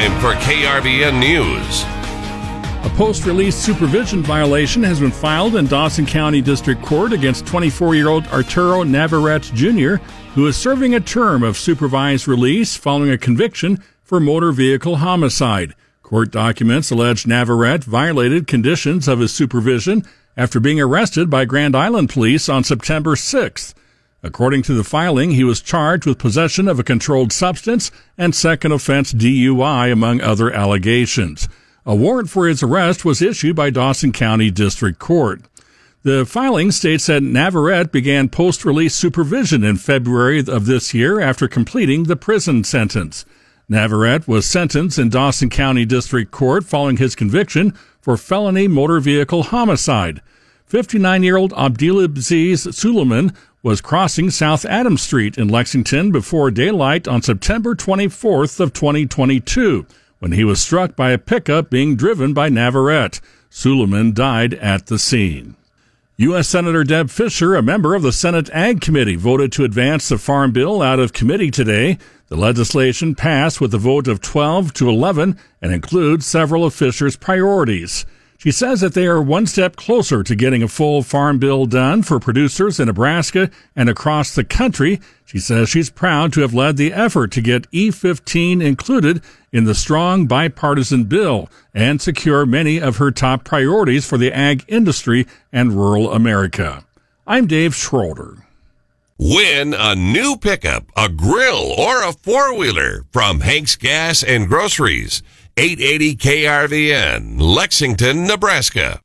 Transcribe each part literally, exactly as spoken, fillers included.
time for K R V N News. A post-release supervision violation has been filed in Dawson County District Court against twenty-four-year-old Arturo Navarrete Junior, who is serving a term of supervised release following a conviction for motor vehicle homicide. Court documents allege Navarrete violated conditions of his supervision after being arrested by Grand Island Police on September sixth. According to the filing, he was charged with possession of a controlled substance and second offense D U I, among other allegations. A warrant for his arrest was issued by Dawson County District Court. The filing states that Navarrete began post-release supervision in February of this year after completing the prison sentence. Navarrete was sentenced in Dawson County District Court following his conviction for felony motor vehicle homicide. fifty-nine-year-old Abdulaziz Suleiman was crossing South Adams Street in Lexington before daylight on September twenty-fourth of twenty twenty-two. When he was struck by a pickup being driven by Navarrete. Suleiman died at the scene. U S. Senator Deb Fischer, a member of the Senate Ag Committee, voted to advance the Farm Bill out of committee today. The legislation passed with a vote of twelve to eleven and includes several of Fischer's priorities. She says that they are one step closer to getting a full farm bill done for producers in Nebraska and across the country. She says she's proud to have led the effort to get E fifteen included in the strong bipartisan bill and secure many of her top priorities for the ag industry and rural America. I'm Dave Schroeder. Win a new pickup, a grill, or a four-wheeler from Hank's Gas and Groceries. eight eighty K R V N, Lexington, Nebraska.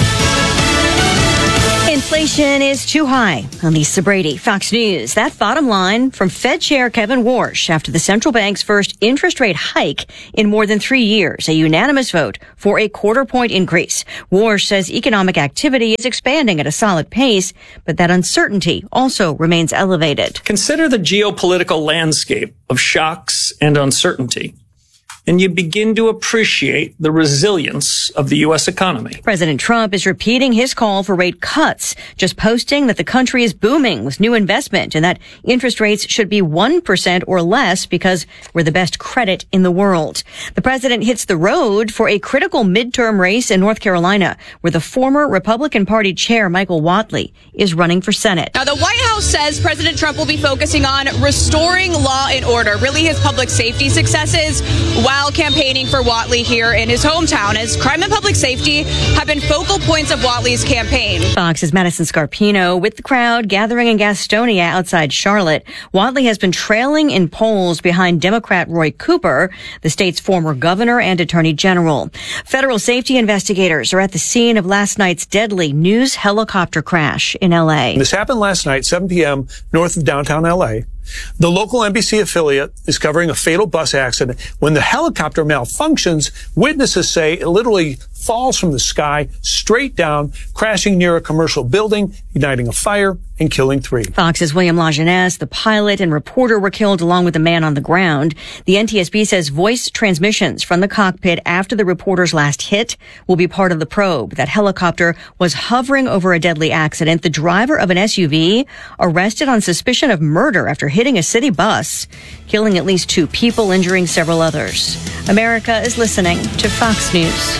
Inflation is too high. Lisa Brady, Fox News. That bottom line from Fed Chair Kevin Warsh after the central bank's first interest rate hike in more than three years, a unanimous vote for a quarter point increase. Warsh says economic activity is expanding at a solid pace, but that uncertainty also remains elevated. Consider the geopolitical landscape of shocks and uncertainty, and you begin to appreciate the resilience of the U S economy. President Trump is repeating his call for rate cuts, just posting that the country is booming with new investment and that interest rates should be one percent or less because we're the best credit in the world. The president hits the road for a critical midterm race in North Carolina, where the former Republican Party chair, Michael Whatley, is running for Senate. Now, the White House says President Trump will be focusing on restoring law and order, really his public safety successes, while While campaigning for Whatley here in his hometown, as crime and public safety have been focal points of Whatley's campaign. Fox's Madison Scarpino with the crowd gathering in Gastonia outside Charlotte. Whatley has been trailing in polls behind Democrat Roy Cooper, the state's former governor and attorney general. Federal safety investigators are at the scene of last night's deadly news helicopter crash in L A. This happened last night, seven p.m., north of downtown L A. The local N B C affiliate is covering a fatal bus accident. When the helicopter malfunctions, witnesses say it literally falls from the sky straight down, crashing near a commercial building, igniting a fire and killing three. Fox's William Lajeunesse, the pilot and reporter, were killed along with the man on the ground. The N T S B says voice transmissions from the cockpit after the reporter's last hit will be part of the probe. That helicopter was hovering over a deadly accident. The driver of an S U V arrested on suspicion of murder after hitting a city bus, killing at least two people, injuring several others. America is listening to Fox News.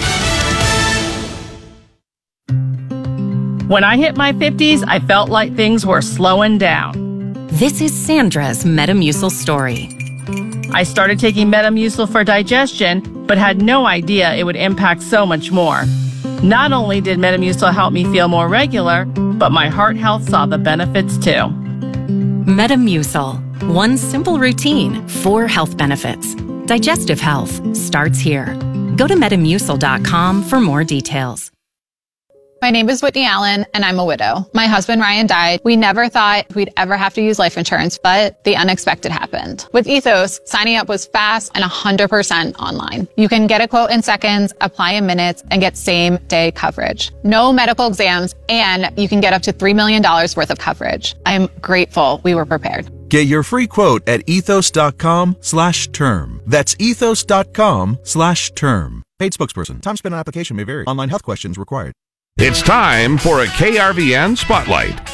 When I hit my fifties, I felt like things were slowing down. This is Sandra's Metamucil story. I started taking Metamucil for digestion, but had no idea it would impact so much more. Not only did Metamucil help me feel more regular, but my heart health saw the benefits too. Metamucil. One simple routine, four health benefits. Digestive health starts here. Go to metamucil dot com for more details. My name is Whitney Allen, and I'm a widow. My husband, Ryan, died. We never thought we'd ever have to use life insurance, but the unexpected happened. With Ethos, signing up was fast and one hundred percent online. You can get a quote in seconds, apply in minutes, and get same-day coverage. No medical exams, and you can get up to three million dollars worth of coverage. I'm grateful we were prepared. Get your free quote at ethos dot com slash term. That's ethos dot com slash term. Paid spokesperson. Time spent on application may vary. Online health questions required. It's time for a K R V N Spotlight.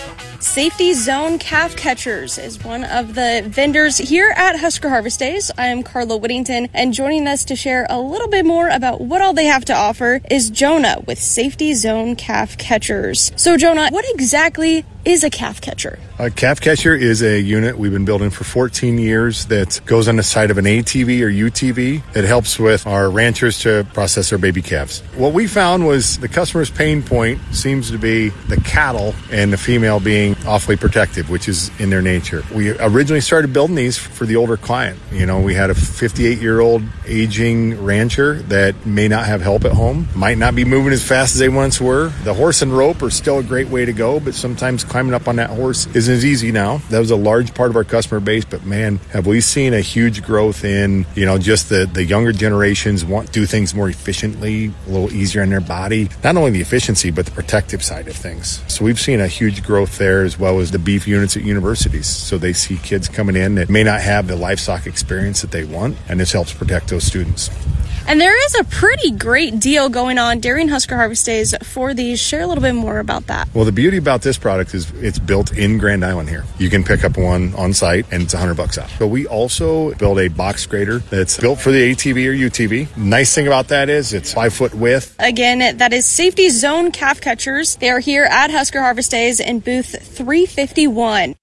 Safety Zone Calf Catchers is one of the vendors here at Husker Harvest Days. I am Carla Whittington, and joining us to share a little bit more about what all they have to offer is Jonah with Safety Zone Calf Catchers. So Jonah, what exactly is a calf catcher? A calf catcher is a unit we've been building for fourteen years that goes on the side of an A T V or U T V. It helps with our ranchers to process their baby calves. What we found was the customer's pain point seems to be the cattle and the female being awfully protective, which is in their nature. We originally started building these for the older client. You know, we had a fifty-eight-year-old aging rancher that may not have help at home, might not be moving as fast as they once were. The horse and rope are still a great way to go, but sometimes climbing up on that horse isn't as easy now. That was a large part of our customer base, but man, have we seen a huge growth in, you know, just the, the younger generations want to do things more efficiently, a little easier on their body. Not only the efficiency, but the protective side of things. So we've seen a huge growth there, as well as the beef units at universities. So they see kids coming in that may not have the livestock experience that they want, and this helps protect those students. And there is a pretty great deal going on during Husker Harvest Days for these. Share a little bit more about that. Well, the beauty about this product is it's built in Grand Island here. You can pick up one on site and it's one hundred bucks off. But we also build a box grader that's built for the A T V or U T V. Nice thing about that is it's five foot width. Again, that is Safety Zone Calf Catchers. They are here at Husker Harvest Days in booth three fifty-one.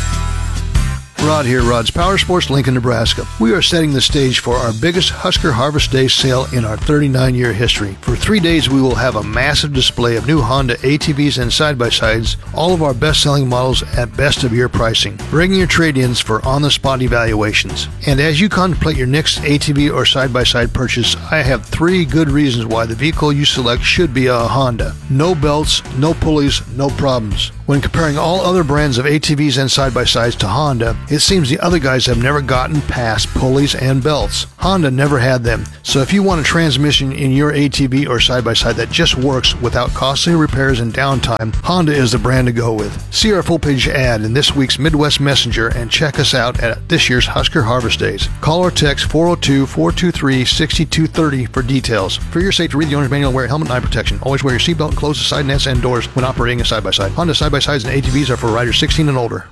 Rod here, Rod's Power Sports, Lincoln, Nebraska. We are setting the stage for our biggest Husker Harvest Day sale in our thirty-nine-year history. For three days, we will have a massive display of new Honda A T Vs and side-by-sides, all of our best-selling models at best-of-year pricing. Bring your trade-ins for on-the-spot evaluations. And as you contemplate your next A T V or side-by-side purchase, I have three good reasons why the vehicle you select should be a Honda. No belts, no pulleys, no problems. When comparing all other brands of A T Vs and side-by-sides to Honda, it seems the other guys have never gotten past pulleys and belts. Honda never had them. So if you want a transmission in your A T V or side-by-side that just works without costly repairs and downtime, Honda is the brand to go with. See our full-page ad in this week's Midwest Messenger and check us out at this year's Husker Harvest Days. Call or text four oh two, four two three, six two three oh for details. For your safety, read the owner's manual and wear a helmet and eye protection. Always wear your seatbelt and close the side nets and doors when operating a side-by-side. Honda side-by-sides and A T Vs are for riders sixteen and older.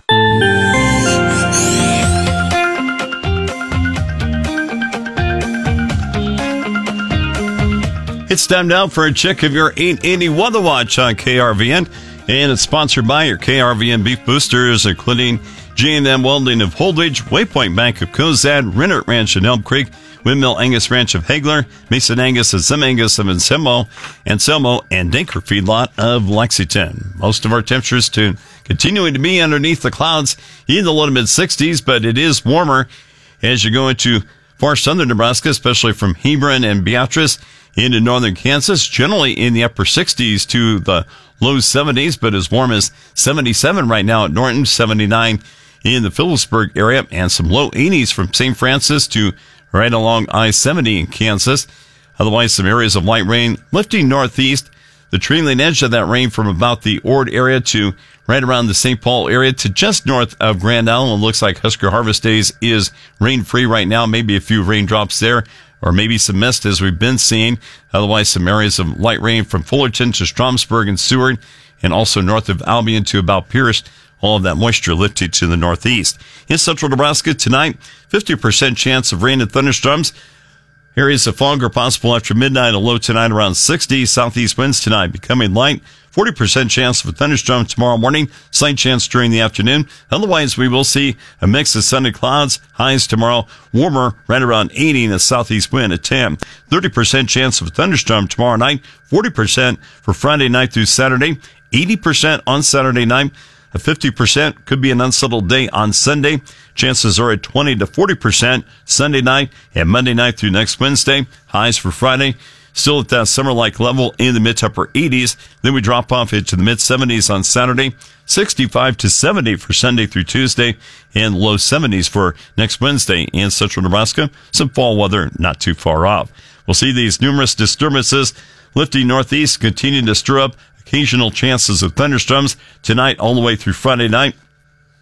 It's time now for a check of your eight eighty Weather Watch on K R V N, and it's sponsored by your K R V N beef boosters, including J and M Welding of Holdridge, Waypoint Bank of Cozad, Rennert Ranch in Elm Creek, Windmill Angus Ranch of Hagler, Mason Angus and Sim Angus of Anselmo, Anselmo, and Dinker Feedlot of Lexington. Most of our temperatures to continuing to be underneath the clouds in the low to mid sixties, but it is warmer as you go into far southern Nebraska, especially from Hebron and Beatrice into northern Kansas, generally in the upper sixties to the low seventies, but as warm as seventy-seven right now at Norton, seventy-nine in the Phillipsburg area, and some low eighties from Saint Francis to right along I seventy in Kansas. Otherwise, some areas of light rain lifting northeast. The trailing edge of that rain from about the Ord area to right around the Saint Paul area to just north of Grand Island. It looks like Husker Harvest Days is rain-free right now. Maybe a few raindrops there, or maybe some mist as we've been seeing. Otherwise, some areas of light rain from Fullerton to Stromsburg and Seward, and also north of Albion to about Pierce. All of that moisture lifted to the northeast. In central Nebraska tonight, fifty percent chance of rain and thunderstorms. Areas of fog are possible after midnight, a low tonight around sixty. Southeast winds tonight becoming light. forty percent chance of a thunderstorm tomorrow morning. Slight chance during the afternoon. Otherwise, we will see a mix of sun and clouds. Highs tomorrow warmer, right around eighty, and a southeast wind at ten. thirty percent chance of a thunderstorm tomorrow night. forty percent for Friday night through Saturday. eighty percent on Saturday night. A fifty percent could be an unsettled day on Sunday. Chances are at twenty to forty percent Sunday night and Monday night through next Wednesday. Highs for Friday still at that summer-like level in the mid to upper eighties. Then we drop off into the mid seventies on Saturday. sixty-five to seventy for Sunday through Tuesday, and low seventies for next Wednesday in central Nebraska. Some fall weather not too far off. We'll see these numerous disturbances lifting northeast, continuing to stir up occasional chances of thunderstorms tonight all the way through Friday night.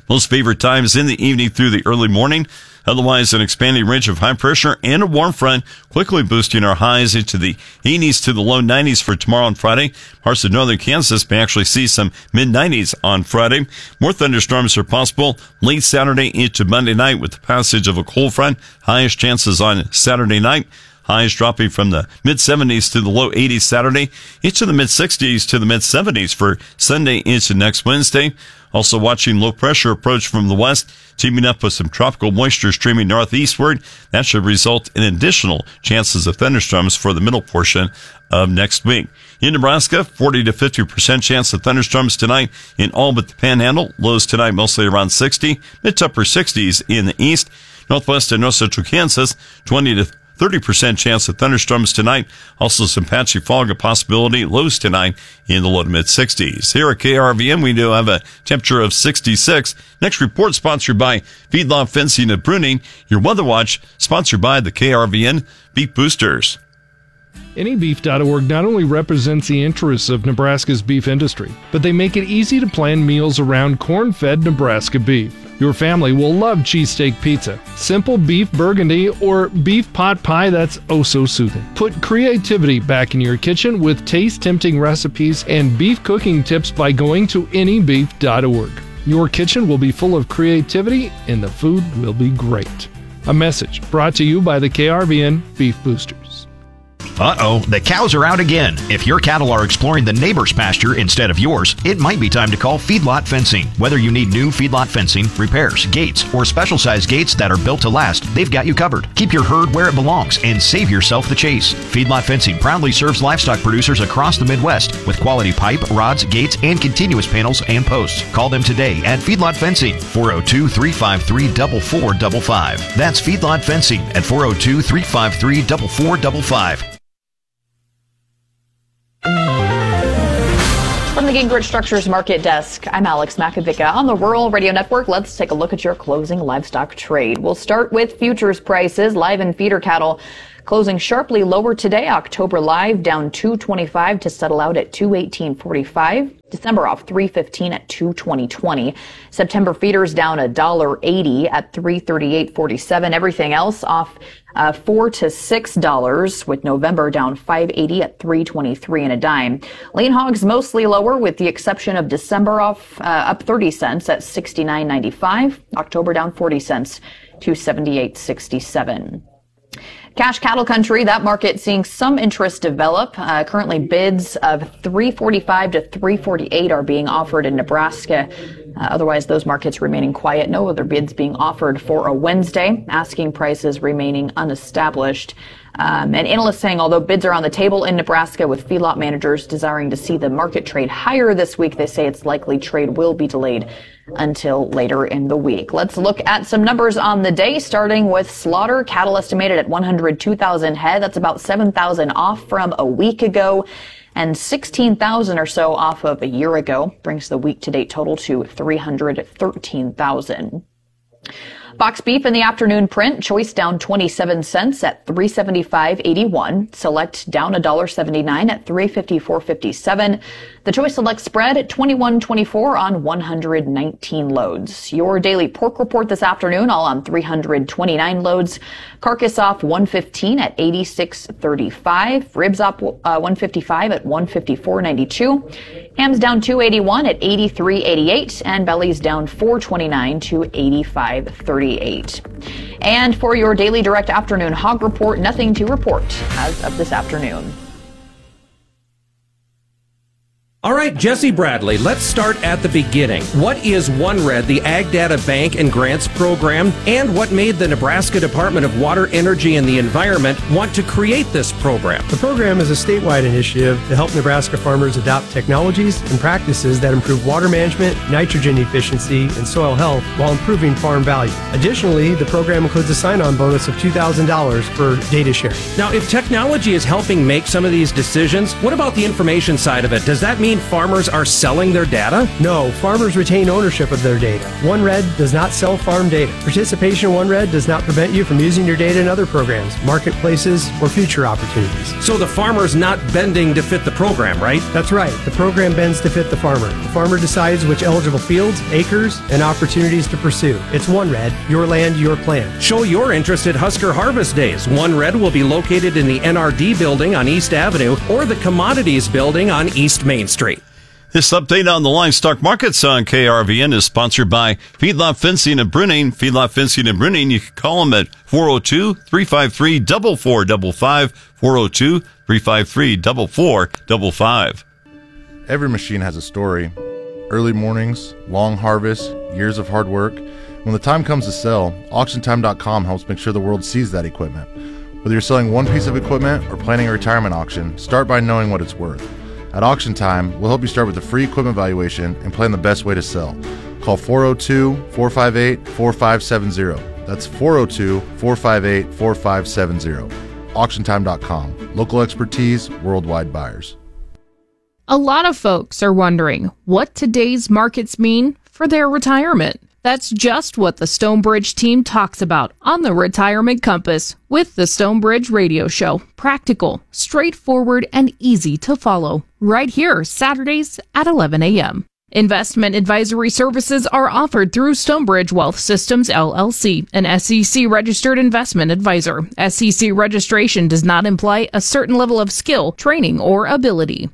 Most favorite times in the evening through the early morning. Otherwise, an expanding range of high pressure and a warm front quickly boosting our highs into the eighties to the low nineties for tomorrow and Friday. Parts of northern Kansas may actually see some mid nineties on Friday. More thunderstorms are possible late Saturday into Monday night with the passage of a cold front. Highest chances on Saturday night. Highs dropping from the mid seventies to the low eighties Saturday, into the mid sixties to the mid seventies for Sunday into next Wednesday. Also watching low pressure approach from the west, teaming up with some tropical moisture streaming northeastward. That should result in additional chances of thunderstorms for the middle portion of next week. In Nebraska, forty to fifty percent chance of thunderstorms tonight in all but the Panhandle. Lows tonight mostly around sixty, mid to upper sixties in the east. Northwest and north central Kansas, twenty to thirty percent chance of thunderstorms tonight. Also some patchy fog a possibility. Lows tonight in the low to mid sixties. Here at K R V N, we do have a temperature of sixty-six. Next report sponsored by Feedlot Fencing and Pruning. Your Weather Watch sponsored by the K R V N Beef Boosters. Any Beef dot org not only represents the interests of Nebraska's beef industry, but they make it easy to plan meals around corn-fed Nebraska beef. Your family will love cheesesteak pizza, simple beef burgundy, or beef pot pie that's oh so soothing. Put creativity back in your kitchen with taste-tempting recipes and beef cooking tips by going to any beef dot org. Your kitchen will be full of creativity and the food will be great. A message brought to you by the K R V N Beef Boosters. Uh-oh, the cows are out again. If your cattle are exploring the neighbor's pasture instead of yours, it might be time to call Feedlot Fencing. Whether you need new feedlot fencing, repairs, gates, or special-sized gates that are built to last, they've got you covered. Keep your herd where it belongs and save yourself the chase. Feedlot Fencing proudly serves livestock producers across the Midwest with quality pipe, rods, gates, and continuous panels and posts. Call them today at Feedlot Fencing, four oh two, three five three, four four five five. That's Feedlot Fencing at four oh two, three five three, four four five five. From the Gingrich Structures Market Desk, I'm Alex Makovica. On the Rural Radio Network, let's take a look at your closing livestock trade. We'll start with futures prices. Live and feeder cattle closing sharply lower today. October live down two twenty-five to settle out at two eighteen forty-five. December off three fifteen at two twenty twenty. September feeders down one dollar eighty at three thirty-eight forty-seven. Everything else off uh, four to six dollars, with November down five eighty at three twenty-three and a dime. Lean hogs mostly lower, with the exception of December off uh, up thirty cents at sixty-nine ninety-five. October down forty cents to seventy-eight sixty-seven. Cash cattle country, that market seeing some interest develop. Uh, currently bids of three forty-five to three forty-eight are being offered in Nebraska. Uh, otherwise, those markets remaining quiet. No other bids being offered for a Wednesday. Asking prices remaining unestablished. Um, and analysts saying although bids are on the table in Nebraska, with feedlot managers desiring to see the market trade higher this week, they say it's likely trade will be delayed until later in the week. Let's look at some numbers on the day, starting with slaughter. Cattle estimated at one hundred two thousand head. That's about seven thousand off from a week ago, and sixteen thousand or so off of a year ago. Brings the week-to-date total to three hundred thirteen thousand. Box beef in the afternoon print, choice down twenty-seven cents at three seventy-five eighty-one. Select down one dollar seventy-nine at three fifty-four fifty-seven. The choice select spread at twenty-one twenty-four on one hundred nineteen loads. Your daily pork report this afternoon, all on three hundred twenty-nine loads. Carcass off one fifteen at eighty-six thirty-five. Ribs up uh, one fifty-five at one fifty-four ninety-two. Hams down two eighty-one at eighty-three eighty-eight, and bellies down four twenty-nine to eighty-five thirty-eight. And for your daily direct afternoon hog report, nothing to report as of this afternoon. All right, Jesse Bradley, let's start at the beginning. What is OneRed, the Ag Data Bank and Grants Program, and what made the Nebraska Department of Water, Energy, and the Environment want to create this program? The program is a statewide initiative to help Nebraska farmers adopt technologies and practices that improve water management, nitrogen efficiency, and soil health while improving farm value. Additionally, the program includes a sign-on bonus of two thousand dollars for data sharing. Now, if technology is helping make some of these decisions, what about the information side of it? Does that mean mean farmers are selling their data? No, farmers retain ownership of their data. OneRed does not sell farm data. Participation in OneRed does not prevent you from using your data in other programs, marketplaces, or future opportunities. So the farmer's not bending to fit the program, right? That's right. The program bends to fit the farmer. The farmer decides which eligible fields, acres, and opportunities to pursue. It's OneRed, your land, your plan. Show your interest at Husker Harvest Days. OneRed will be located in the N R D building on East Avenue or the Commodities building on East Main Street. This update on the livestock markets on K R V N is sponsored by Feedlot Fencing and Printing. Feedlot Fencing and Printing, you can call them at four oh two, three five three, four four five five, four oh two, three five three, four four five five. Every machine has a story. Early mornings, long harvests, years of hard work. When the time comes to sell, auction time dot com helps make sure the world sees that equipment. Whether you're selling one piece of equipment or planning a retirement auction, start by knowing what it's worth. At Auction Time, we'll help you start with a free equipment valuation and plan the best way to sell. Call four oh two, four five eight, four five seven zero. That's four oh two, four five eight, four five seven zero. auction time dot com. Local expertise, worldwide buyers. A lot of folks are wondering what today's markets mean for their retirement. That's just what the Stonebridge team talks about on the Retirement Compass with the Stonebridge Radio Show. Practical, straightforward, and easy to follow. Right here, Saturdays at eleven a.m. Investment advisory services are offered through Stonebridge Wealth Systems, L L C, an S E C-registered investment advisor. S E C registration does not imply a certain level of skill, training, or ability.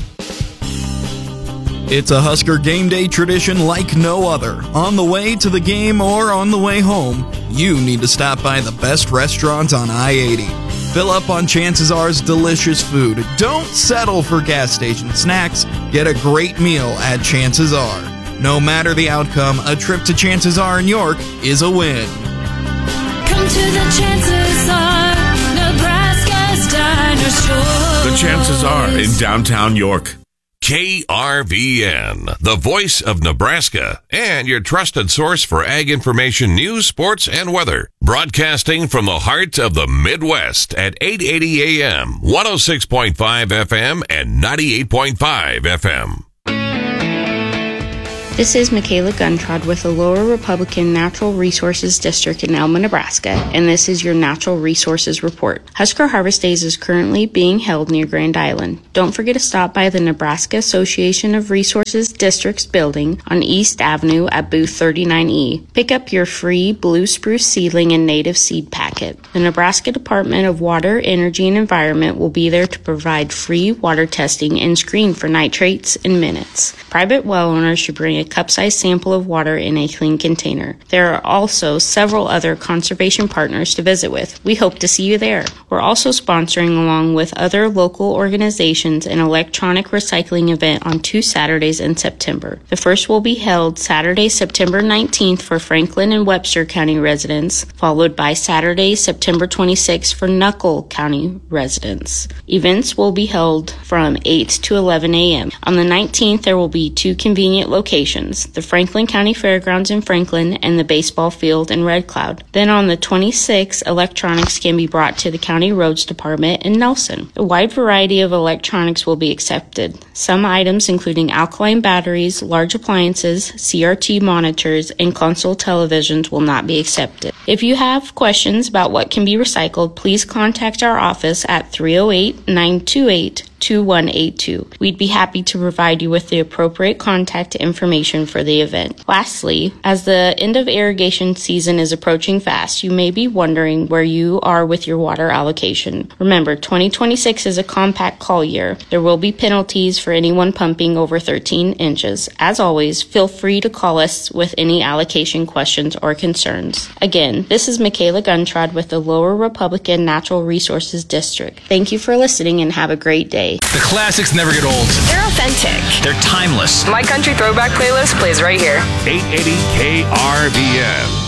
It's a Husker game day tradition like no other. On the way to the game or on the way home, you need to stop by the best restaurant on I eighty. Fill up on Chances R's delicious food. Don't settle for gas station snacks. Get a great meal at Chances R. No matter the outcome, a trip to Chances R in York is a win. Come to the Chances R, Nebraska's Dinosaur. The Chances R in downtown York. K R V N, the voice of Nebraska, and your trusted source for ag information, news, sports, and weather. Broadcasting from the heart of the Midwest at eight eighty A M, one oh six point five F M, and ninety-eight point five F M. This is Michaela Guntrod with the Lower Republican Natural Resources District in Elma, Nebraska, and this is your Natural Resources Report. Husker Harvest Days is currently being held near Grand Island. Don't forget to stop by the Nebraska Association of Resources Districts building on East Avenue at booth thirty-nine E. Pick up your free blue spruce seedling and native seed packet. The Nebraska Department of Water, Energy, and Environment will be there to provide free water testing and screen for nitrates in minutes. Private well owners should bring a cup-sized sample of water in a clean container. There are also several other conservation partners to visit with. We hope to see you there. We're also sponsoring, along with other local organizations, an electronic recycling event on two Saturdays in September. The first will be held Saturday, September nineteenth for Franklin and Webster County residents, followed by Saturday, September twenty-sixth for Knuckle County residents. Events will be held from eight to eleven a m On the nineteenth, there will be two convenient locations, the Franklin County Fairgrounds in Franklin and the baseball field in Red Cloud. Then on the twenty-sixth, electronics can be brought to the County Roads Department in Nelson. A wide variety of electronics will be accepted. Some items, including alkaline batteries, large appliances, C R T monitors, and console televisions, will not be accepted. If you have questions about what can be recycled, please contact our office at three oh eight, nine two eight, two one eight two. We'd be happy to provide you with the appropriate contact information for the event. Lastly, as the end of irrigation season is approaching fast, you may be wondering where you are with your water allocation. Remember, twenty twenty-six is a compact call year. There will be penalties for anyone pumping over thirteen inches. As always, feel free to call us with any allocation questions or concerns. Again, this is Michaela Guntrod with the Lower Republican Natural Resources District. Thank you for listening and have a great day. The classics never get old. They're authentic. They're timeless. My country throwback playlist plays right here. eight eighty K R V N.